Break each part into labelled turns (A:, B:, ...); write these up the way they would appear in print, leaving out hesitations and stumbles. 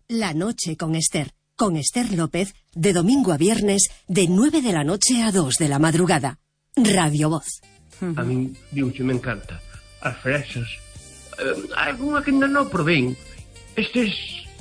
A: La noche con Esther López, de domingo a viernes, de 9 de la noche a 2 de la madrugada. Radio Voz.
B: A mí, digo, me encanta. As fresas. Alguna que ainda non probén. Estes...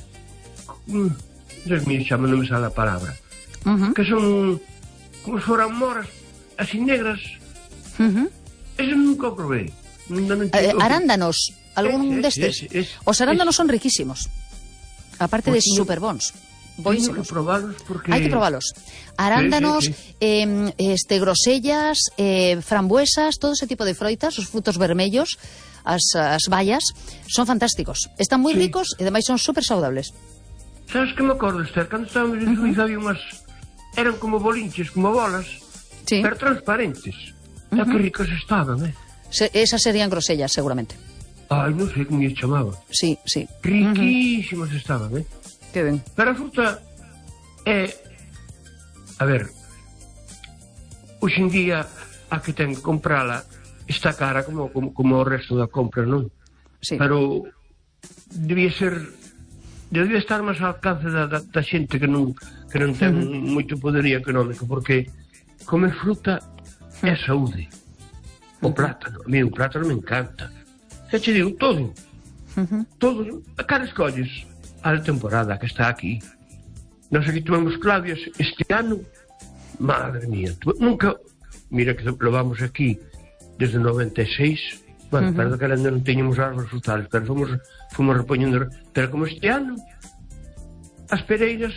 B: Dios mío, xa non me sale a palabra. Que son como se foran moras, así negras. Eso nunca o probé.
C: Arándanos, algún destes. Os arándanos son riquísimos. Aparte de super bons.
B: Teño que probalos porque...
C: Hai que probalos. Arándanos, grosellas, frambuesas, todo ese tipo de froitas, os frutos vermellos, as bayas, son fantásticos. Están moi ricos e ademais son super saudables.
B: Sabes que me acordo, Esther? Cando estábamos en Suiza había unhas... Eran como bolinches, como bolas, pero transparentes. E que ricas estaban,
C: Esas serían grosellas, seguramente.
B: Ai, non sei como lle chamaba.
C: Sí.
B: Riquísimas estaban,
C: Que ben.
B: Pero a fruta é... A ver... Hoxe en día, a que ten que comprala está cara como o resto da compra, non?
C: Sí.
B: Pero debía estar máis ao alcance da xente que non ten moito poderío económico, porque comer fruta é saúde. O plátano, a mí o plátano me encanta. Xa che digo, todo. A cara escolles a temporada que está aquí. Nós aquí tomamos clavias este ano. Madre mía, nunca... Mira que lo vamos aquí desde 96. Bueno, perdón que ainda non teñamos árboles frutales, pero fomos repoñendo. Pero como este ano as pereiras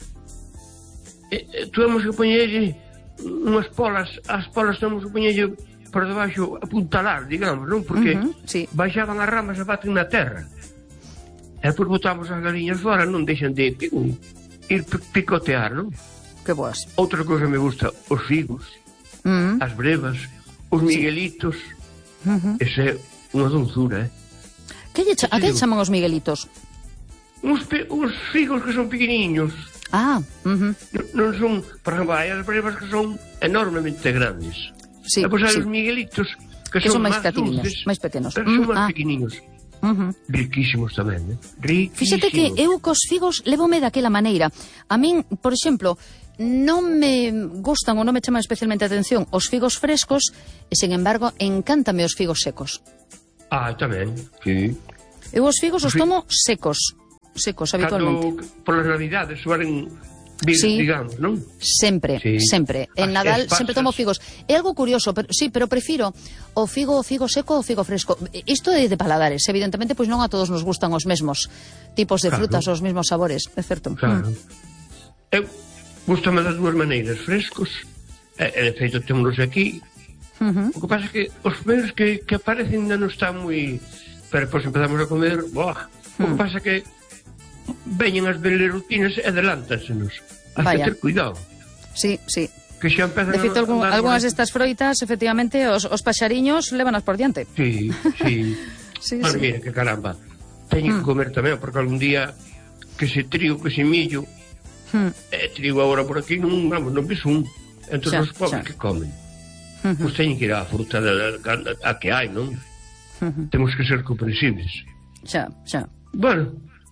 B: tuvemos que poñerlle unhas polas, as polas tuvemos que poñerlle por debaixo, apuntalar, digamos, non? Porque baixaban as ramas e baten na terra. E depois botamos as galiñas fora, non deixan de ir picotear, non?
C: Que boas.
B: Outra cousa me gusta, os figos, as brevas, os miguelitos. Esa é unha dulzura,
C: A que chaman os miguelitos?
B: Uns figos que son pequeniños. Non son, por exemplo, hai as brevas que son enormemente grandes. E depois hai os miguelitos que son máis dulces,
C: máis pequenos.
B: pero son máis pequeninos. Riquísimos tamén, riquísimos.
C: Fíxate que eu cos figos levome daquela maneira. A min, por exemplo, non me gustan ou non me chaman especialmente a atención os figos frescos e, sen embargo, encántame os figos secos.
B: Tamén, sí.
C: Eu os figos os tomo secos habitualmente.
B: Cando polas navidades suaren vir, digamos, non?
C: Sempre. En Nadal sempre tomo figos. É algo curioso, pero prefiro o figo seco ou o figo fresco. Isto é de paladares, evidentemente, pois non a todos nos gustan os mesmos tipos de frutas, os mesmos sabores, é certo.
B: Claro. Eu gustame das dúas maneiras, frescos, e de feito témonos aquí. O que pasa é que os primeiros que aparecen ainda non están moi... Pero depois empezamos a comer, o que pasa é que veñen as belerutinas e adelántansenos. Has que ter cuidado.
C: Sí.
B: Que xa empezan
C: de feito, algunhas destas froitas, efectivamente, os paxariños levanas por diante.
B: Sí. Bueno, mira, que caramba. Teño que comer tamén, porque algún día que se trigo, que se millo, trigo agora por aquí, non ves un. Entre os pobres que comen. Pois teñen que ir á fruta a que hai, non? Temos que ser comprensibles.
C: Xa.
B: Bueno,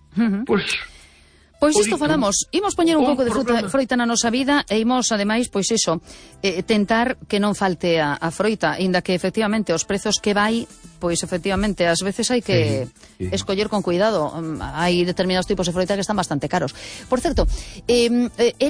C: Pois isto falamos, imos poñer un pouco de froita na nosa vida e imos, ademais, pois iso, tentar que non falte a froita, inda que efectivamente os prezos que vai, pois efectivamente ás veces hai que escoller con cuidado. Hai determinados tipos de froita que están bastante caros. Por certo,